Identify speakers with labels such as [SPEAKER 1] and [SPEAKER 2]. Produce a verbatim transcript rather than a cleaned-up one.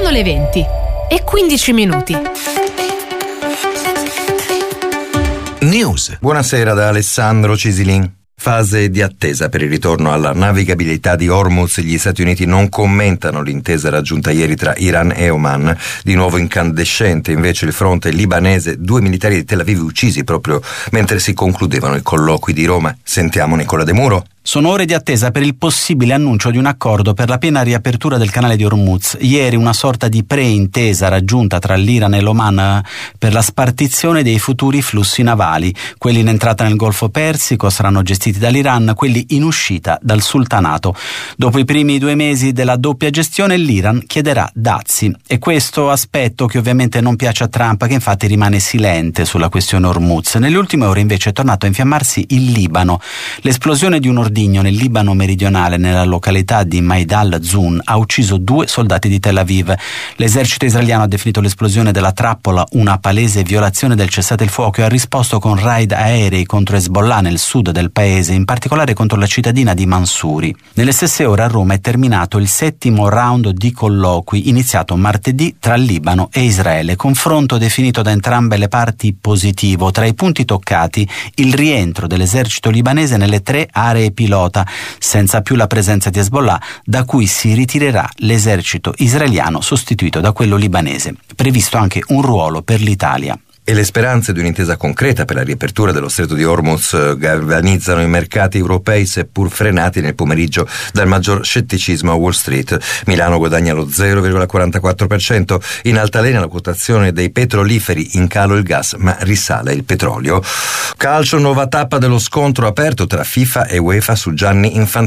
[SPEAKER 1] Sono le venti e quindici minuti.
[SPEAKER 2] News. Buonasera da Alessandro Cisilin. Fase di attesa per il ritorno alla navigabilità di Hormuz. Gli Stati Uniti non commentano l'intesa raggiunta ieri tra Iran e Oman. Di nuovo incandescente invece il fronte libanese, due militari di Tel Aviv uccisi proprio mentre si concludevano i colloqui di Roma. Sentiamo Nicola De Muro.
[SPEAKER 3] Sono ore di attesa per il possibile annuncio di un accordo per la piena riapertura del canale di Hormuz. Ieri una sorta di pre-intesa raggiunta tra l'Iran e l'Oman per la spartizione dei futuri flussi navali. Quelli in entrata nel Golfo Persico saranno gestiti dall'Iran, quelli in uscita dal Sultanato. Dopo i primi due mesi della doppia gestione, l'Iran chiederà dazi. E questo aspetto che ovviamente non piace a Trump, che infatti rimane silente sulla questione Hormuz. Nelle ultime ore invece è tornato a infiammarsi il Libano. L'esplosione di un ordigno nel Libano meridionale, nella località di Maidal Zun, ha ucciso due soldati di Tel Aviv. L'esercito israeliano ha definito l'esplosione della trappola una palese violazione del cessate il fuoco e ha risposto con raid aerei contro Hezbollah nel sud del paese, in particolare contro la cittadina di Mansuri. Nelle stesse ore a Roma è terminato il settimo round di colloqui iniziato martedì tra Libano e Israele, confronto definito da entrambe le parti positivo. Tra i punti toccati il rientro dell'esercito libanese nelle tre aree pilota, senza più la presenza di Hezbollah, da cui si ritirerà l'esercito israeliano sostituito da quello libanese. Previsto anche un ruolo per l'Italia.
[SPEAKER 2] E le speranze di un'intesa concreta per la riapertura dello stretto di Hormuz galvanizzano i mercati europei, seppur frenati nel pomeriggio dal maggior scetticismo a Wall Street. Milano guadagna lo zero virgola quarantaquattro per cento, in altalena la quotazione dei petroliferi, in calo il gas ma risale il petrolio. Calcio, nuova tappa dello scontro aperto tra FIFA e UEFA su Gianni Infantino.